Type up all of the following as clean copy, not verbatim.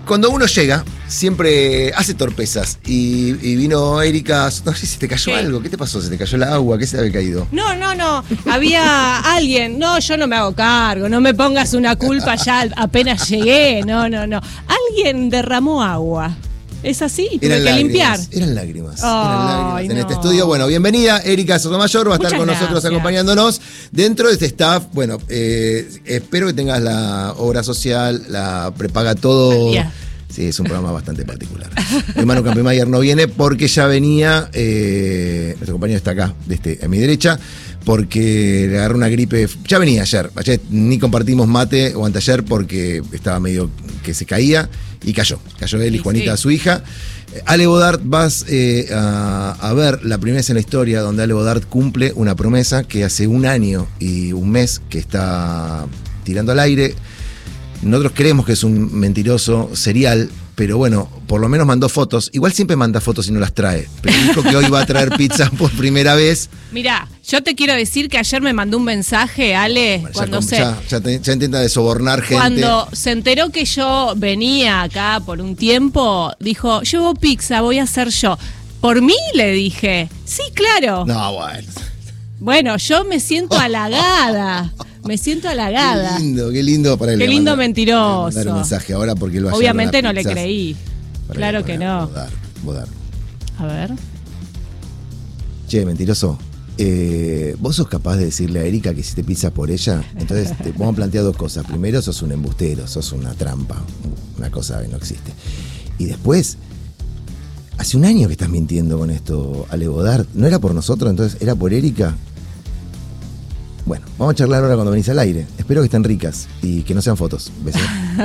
Cuando uno llega, siempre hace torpezas. Y vino Erika, no sé si te cayó algo. ¿Qué te pasó? ¿Se te cayó el agua? ¿Qué se te había caído? No. Había alguien. No, yo no me hago cargo. No me pongas una culpa ya apenas llegué. No. Alguien derramó agua. ¿Es así? Tuve que limpiar. Eran lágrimas en este estudio. Bueno, bienvenida, Erika Sotomayor, va a estar con nosotros acompañándonos. Dentro de este staff, bueno, espero que tengas la obra social, la prepaga todo. Sí, es un programa bastante particular. Hermano Campemayer no viene porque ya venía, nuestro compañero está acá, a mi derecha, porque le agarró una gripe. Ya venía ayer ni compartimos mate o anteayer porque estaba medio que se caía y cayó él y Juanita, su hija. Ale Bodart, vas a ver la primera vez en la historia donde Ale Bodart cumple una promesa que hace un año y un mes que está tirando al aire. Nosotros creemos que es un mentiroso serial, pero bueno, por lo menos mandó fotos. Igual siempre manda fotos y no las trae. Pero dijo que hoy va a traer pizza por primera vez. Mirá, yo te quiero decir que ayer me mandó un mensaje, Ale, bueno, ya intenta de sobornar gente. Cuando se enteró que yo venía acá por un tiempo, dijo, llevo pizza, voy a hacer yo. ¿Por mí? Le dije. Sí, claro. No, bueno. Bueno, yo me siento halagada. Me siento halagada. Qué lindo para él. Qué lindo mentiroso. Mandar un mensaje ahora porque él va a Obviamente no le creí. Claro que no. Bodart. A ver. Che, mentiroso. ¿Vos sos capaz de decirle a Erika que hiciste pizza por ella? Entonces te vamos a plantear dos cosas. Primero, sos un embustero, sos una trampa, una cosa que no existe. Y después, hace un año que estás mintiendo con esto, Ale Bodart. ¿No era por nosotros, entonces era por Erika? Bueno, vamos a charlar ahora cuando venís al aire. Espero que estén ricas y que no sean fotos. ¿Ves?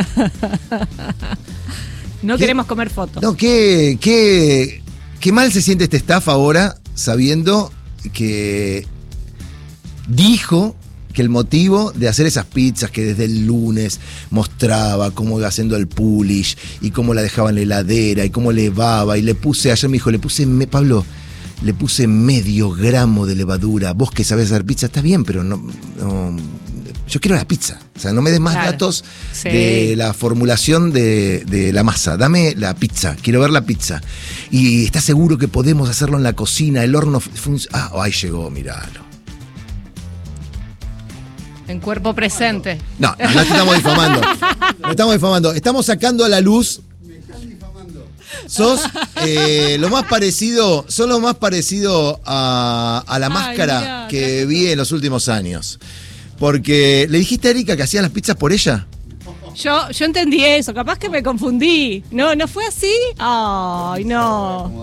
No queremos comer fotos. No, qué mal se siente este staff ahora sabiendo que dijo que el motivo de hacer esas pizzas que desde el lunes mostraba cómo iba haciendo el polish y cómo la dejaba en la heladera y cómo levaba y ayer me dijo, Pablo, le puse medio gramo de levadura. Vos que sabés hacer pizza, está bien, pero no yo quiero la pizza. O sea, no me des más datos de la formulación de la masa. Dame la pizza, quiero ver la pizza. Y ¿estás seguro que podemos hacerlo en la cocina? El horno funciona. Ahí llegó, miralo. En cuerpo presente. No te estamos difamando. No estamos difamando. Estamos sacando a la luz. Sos lo más parecido a la máscara que vi en los últimos años. Porque le dijiste a Erika que hacía las pizzas por ella. Yo entendí eso, capaz que me confundí. ¿No fue así? Ay, no.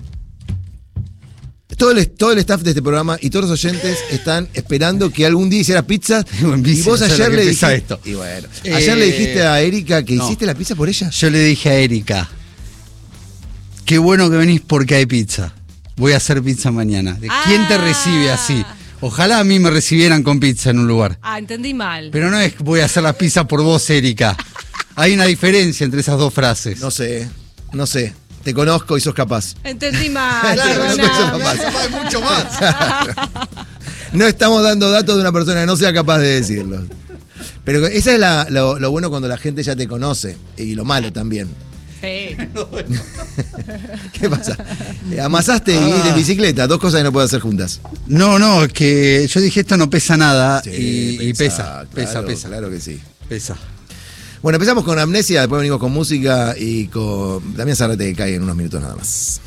Todo el staff de este programa y todos los oyentes están esperando que algún día hiciera pizza. Y vos ayer le dijiste esto. Y bueno, ayer le dijiste a Erika que hiciste la pizza por ella. Yo le dije a Erika, qué bueno que venís porque hay pizza. Voy a hacer pizza mañana. ¿Quién te recibe así? Ojalá a mí me recibieran con pizza en un lugar. Entendí mal. Pero no es que voy a hacer la pizza por vos, Erika. Hay una diferencia entre esas dos frases. No sé. Te conozco y sos capaz. Entendí mal. Claro, sos capaz. Hay mucho más. No estamos dando datos de una persona que no sea capaz de decirlo. Pero esa es lo bueno cuando la gente ya te conoce. Y lo malo también. Sí. ¿Qué pasa? Amasaste y ir en bicicleta, dos cosas que no puedo hacer juntas. No, es que yo dije esto no pesa nada. Sí, y pesa. Claro que sí. Pesa. Bueno, empezamos con Amnesia, después venimos con música y con Damián Zarrate, que cae en unos minutos nada más.